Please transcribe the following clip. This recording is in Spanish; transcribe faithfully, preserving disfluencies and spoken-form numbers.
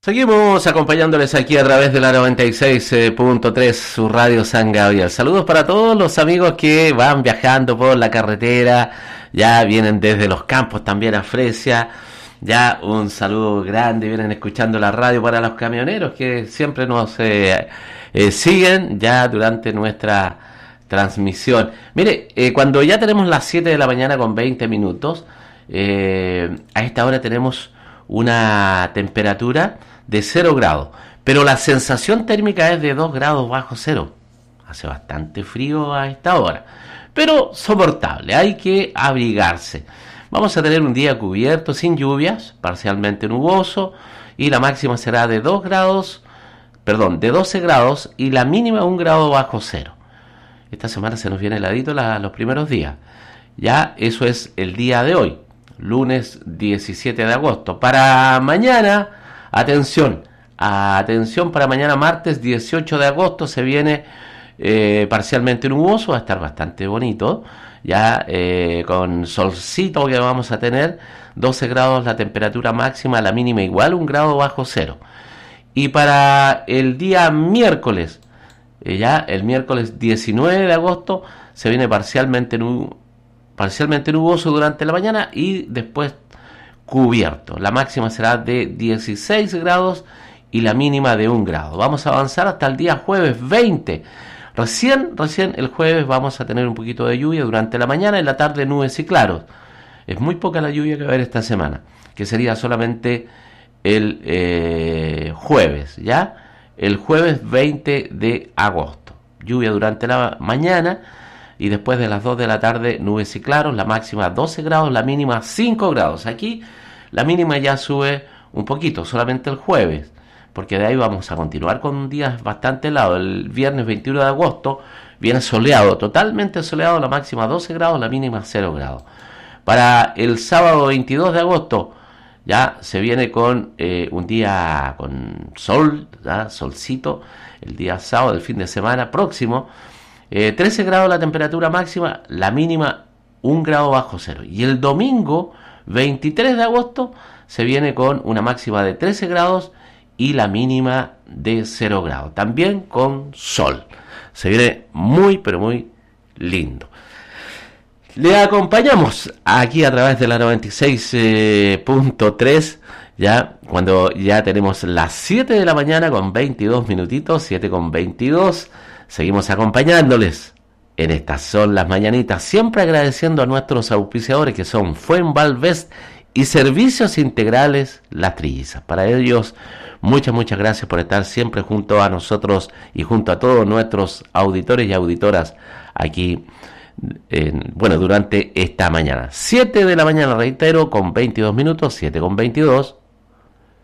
Seguimos acompañándoles aquí a través de la noventa y seis punto tres, su radio San Gabriel. Saludos para todos los amigos que van viajando por la carretera, ya vienen desde los campos también a Fresia. Ya un saludo grande, vienen escuchando la radio para los camioneros que siempre nos eh, eh, siguen ya durante nuestra transmisión. Mire, eh, cuando ya tenemos las siete de la mañana con veinte minutos, eh, a esta hora tenemos una temperatura de cero grados, pero la sensación térmica es de dos grados bajo cero. Hace bastante frío a esta hora, pero soportable, hay que abrigarse. Vamos a tener un día cubierto, sin lluvias, parcialmente nuboso, y la máxima será de dos grados, perdón, de doce grados, y la mínima un grado bajo cero. Esta semana se nos viene heladito la, los primeros días. Ya eso es el día de hoy, lunes diecisiete de agosto. Para mañana, atención, atención, para mañana martes dieciocho de agosto se viene eh, parcialmente nuboso, va a estar bastante bonito. Ya eh, con solcito que vamos a tener, doce grados la temperatura máxima, la mínima igual, un grado bajo cero. Y para el día miércoles, eh, ya el miércoles diecinueve de agosto, se viene parcialmente, nu parcialmente nuboso durante la mañana y después cubierto. La máxima será de dieciséis grados y la mínima de un grado. Vamos a avanzar hasta el día jueves veinte. Recién, recién el jueves vamos a tener un poquito de lluvia durante la mañana, en la tarde nubes y claros. Es muy poca la lluvia que va a haber esta semana, que sería solamente el eh, jueves, ¿ya? El jueves veinte de agosto. Lluvia durante la mañana y después de las dos de la tarde nubes y claros, la máxima doce grados, la mínima cinco grados. Aquí la mínima ya sube un poquito, solamente el jueves, porque de ahí vamos a continuar con días bastante helados. El viernes veintiuno de agosto viene soleado, totalmente soleado, la máxima doce grados, la mínima cero grados. Para el sábado veintidós de agosto ya se viene con eh, un día con sol, ¿ya? Solcito, el día sábado del fin de semana próximo, eh, trece grados la temperatura máxima, la mínima un grado bajo cero. Y el domingo veintitrés de agosto se viene con una máxima de trece grados y la mínima de cero grados, también con sol. Se viene muy pero muy lindo. Le acompañamos aquí a través de la noventa y seis punto tres, ya cuando ya tenemos las siete de la mañana con veintidós minutitos, siete con veintidós. Seguimos acompañándoles en estas son las mañanitas, siempre agradeciendo a nuestros auspiciadores que son Fuenvalvest y Servicios Integrales Las Trillizas. Para ellos, muchas, muchas gracias por estar siempre junto a nosotros y junto a todos nuestros auditores y auditoras aquí, en, bueno, durante esta mañana. siete de la mañana, reitero, con veintidós minutos, siete con veintidós.